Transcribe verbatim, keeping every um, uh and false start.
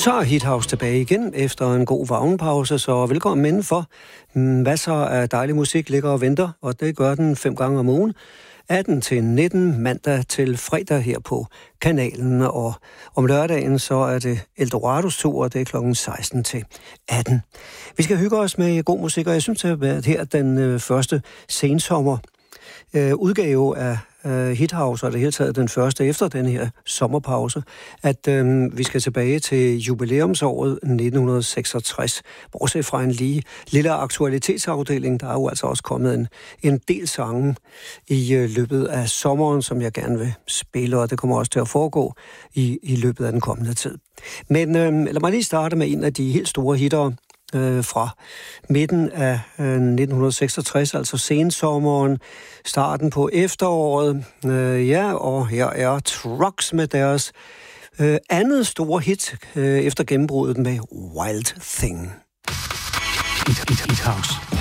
Så er Hit House tilbage igen efter en god vagnpause, så velkommen indenfor. Masser af dejlig musik ligger og venter, og det gør den fem gange om ugen. atten til nitten, mandag til fredag her på kanalen, og om lørdagen så er det Eldorados tur, og det er klokken seksten til atten. Vi skal hygge os med god musik, og jeg synes, det har været her den øh, første sensommer øh, udgave af øh, Hit House, og det hele taget den første efter den her sommerpause, at øh, vi skal tilbage til jubilæumsåret nitten seksogtres. Bortset fra en lige lille aktualitetsafdeling, der er jo altså også kommet en, en del sange i øh, løbet af sommeren, som jeg gerne vil spille, og det kommer også til at foregå i, i løbet af den kommende tid. Men øh, lad mig lige starte med en af de helt store hitter øh, fra midten af øh, nitten seksogtres, altså sensommeren, starten på efteråret. Øh, ja, og her er Trucks med deres øh, andet store hit øh, efter gennembruddet med Wild Thing. Hit, hit, hit house.